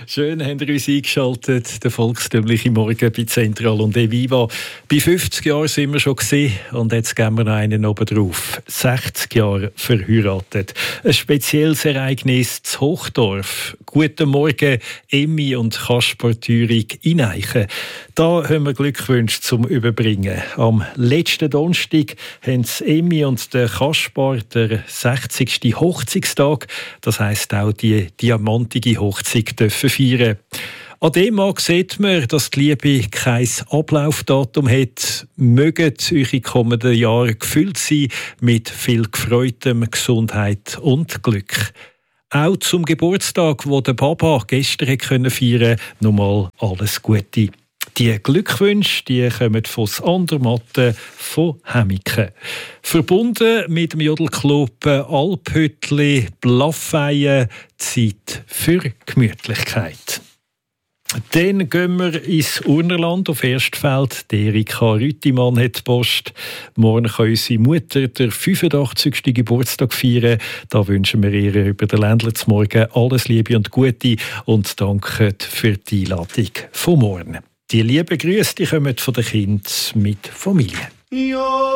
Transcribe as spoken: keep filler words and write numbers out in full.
Schön, haben ihr uns eingeschaltet. Der volkstümliche Morgen bei Zentral und Eviva. Bei fünfzig Jahren sind wir schon gewesen, und jetzt geben wir noch einen oben drauf. sechzig Jahre verheiratet. Ein spezielles Ereignis zu Hochdorf. Guten Morgen, Emmi und Kaspar Thürig in Eichen. Da haben wir Glückwünsche zum Überbringen. Am letzten Donnerstag haben Emmi und der Kaspar den sechzigsten Hochzeitstag, das heisst auch die diamantige Hochzeit, dürfen feiern. An dem Tag sieht man, dass die Liebe kein Ablaufdatum hat. Mögen eure kommenden Jahre gefüllt sein mit viel Gefreutem, Gesundheit und Glück. Auch zum Geburtstag, wo der Papa gestern feiern konnte, nochmal alles Gute. Die Glückwünsche die kommen von Andermatten von Hemmiken. Verbunden mit dem Jodelclub Alphüttli Blaffeien, Zeit für Gemütlichkeit. Dann gehen wir ins Urnerland auf Erstfeld. Die Erika Rüttimann hat die Post. Morgen kann unsere Mutter den fünfundachtzigsten Geburtstag feiern. Da wünschen wir ihr über den Ländler zum Morgen alles Liebe und Gute und danken für die Einladung von morgen. Die lieben Grüße die kommen von den Kindern mit Familie. Ja.